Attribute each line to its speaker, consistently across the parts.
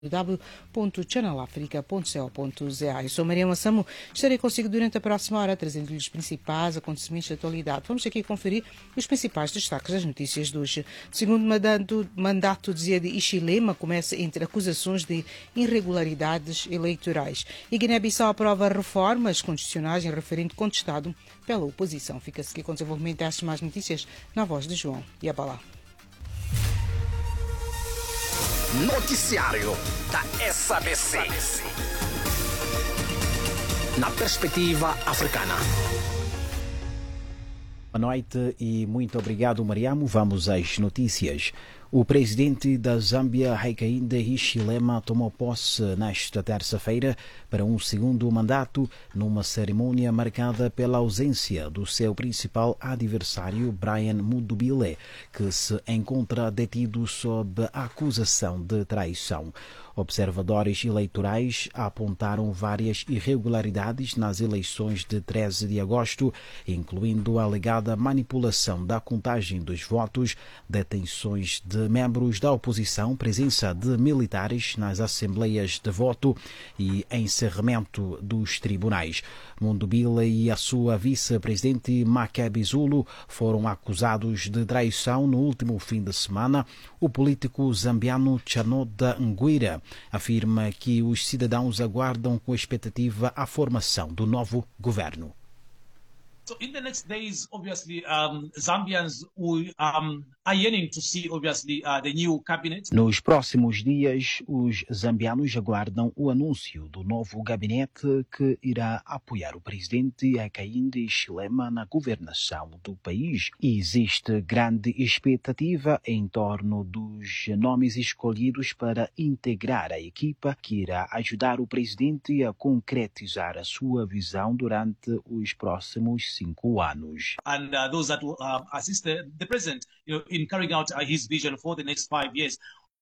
Speaker 1: www.channelafrica.co.za. Eu sou Maria Massamo, estarei consigo durante a próxima hora, trazendo-lhe os principais acontecimentos da atualidade. Vamos aqui conferir os principais destaques das notícias de hoje. Segundo mandato dizia de Hichilema, começa entre acusações de irregularidades eleitorais. E Guiné-Bissau aprova reformas constitucionais em referendo contestado pela oposição. Fica-se aqui com o desenvolvimento destas mais notícias na voz de João Yabalá.
Speaker 2: Noticiário da SABC. Na perspectiva africana.
Speaker 3: Boa noite e muito obrigado, Mariamo. Vamos às notícias. O presidente da Zâmbia, Hakainde Hichilema, tomou posse nesta terça-feira para um segundo mandato, numa cerimônia marcada pela ausência do seu principal adversário, Brian Mundubile, que se encontra detido sob a acusação de traição. Observadores eleitorais apontaram várias irregularidades nas eleições de 13 de agosto, incluindo a alegada manipulação da contagem dos votos, detenções de membros da oposição, presença de militares nas assembleias de voto e encerramento dos tribunais. Mundubile e a sua vice-presidente Macabe Zulu foram acusados de traição no último fim de semana. O político zambiano Chanoda Nguira afirma que os cidadãos aguardam com expectativa a formação do novo governo.
Speaker 4: So in the next days, obviously, Zambians are yearning to see, obviously, the new cabinet.
Speaker 3: Nos próximos dias, os zambianos aguardam o anúncio do novo gabinete que irá apoiar o presidente Hakainde Hichilema na governação do país. E existe grande expectativa em torno dos nomes escolhidos para integrar a equipa que irá ajudar o presidente a concretizar a sua visão durante os próximos 5 anos.
Speaker 4: And those that will assist the president, in carrying out his vision for the next 5 years.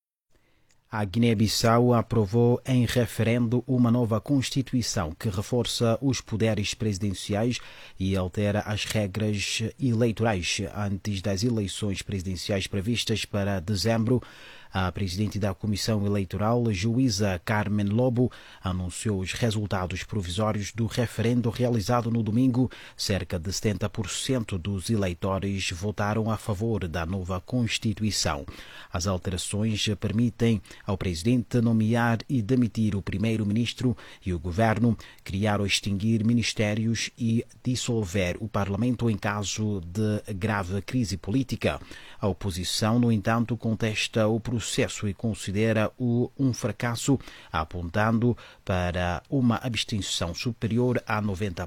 Speaker 3: A Guiné-Bissau aprovou em referendo uma nova Constituição que reforça os poderes presidenciais e altera as regras eleitorais antes das eleições presidenciais previstas para dezembro. A presidente da Comissão Eleitoral, juíza Carmen Lobo, anunciou os resultados provisórios do referendo realizado no domingo. Cerca de 70% dos eleitores votaram a favor da nova Constituição. As alterações permitem ao presidente nomear e demitir o primeiro-ministro e o governo, criar ou extinguir ministérios e dissolver o parlamento em caso de grave crise política. A oposição, no entanto, contesta o processo e considera-o um fracasso, apontando para uma abstenção superior a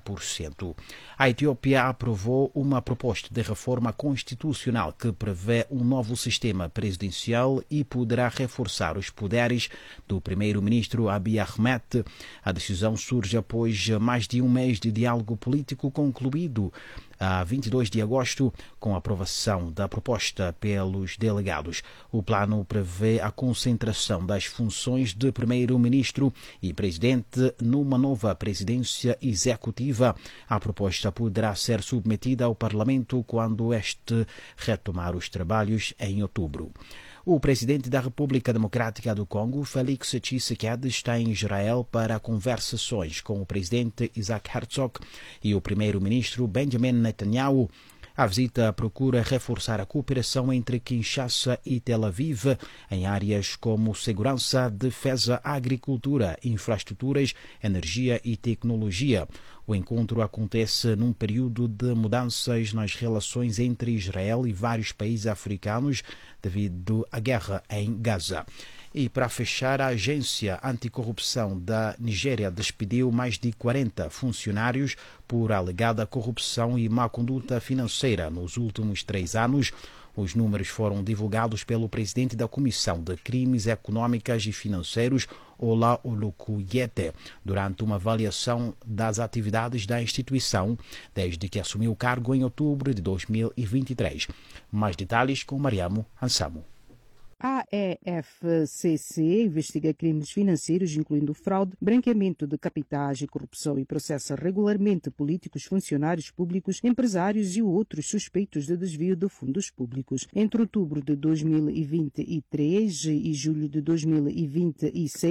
Speaker 3: 90%. A Etiópia aprovou uma proposta de reforma constitucional que prevê um novo sistema presidencial e poderá reforçar os poderes do primeiro-ministro Abiy Ahmed. A decisão surge após mais de um mês de diálogo político concluído a 22 de agosto, com a aprovação da proposta pelos delegados. O plano prevê a concentração das funções de primeiro-ministro e presidente numa nova presidência executiva. A proposta poderá ser submetida ao Parlamento quando este retomar os trabalhos em outubro. O presidente da República Democrática do Congo, Félix Tshisekedi, está em Israel para conversações com o presidente Isaac Herzog e o primeiro-ministro Benjamin Netanyahu. A visita procura reforçar a cooperação entre Kinshasa e Tel Aviv em áreas como segurança, defesa, agricultura, infraestruturas, energia e tecnologia. O encontro acontece num período de mudanças nas relações entre Israel e vários países africanos devido à guerra em Gaza. E para fechar, a agência anticorrupção da Nigéria despediu mais de 40 funcionários por alegada corrupção e má conduta financeira nos últimos 3 anos. Os números foram divulgados pelo presidente da Comissão de Crimes Econômicos e Financeiros, Ola Olukuyete, durante uma avaliação das atividades da instituição desde que assumiu o cargo em outubro de 2023. Mais detalhes com Mariamo Ansamo.
Speaker 1: A EFCC investiga crimes financeiros, incluindo fraude, branqueamento de capitais e corrupção, e processa regularmente políticos, funcionários públicos, empresários e outros suspeitos de desvio de fundos públicos. Entre outubro de 2023 e julho de 2026,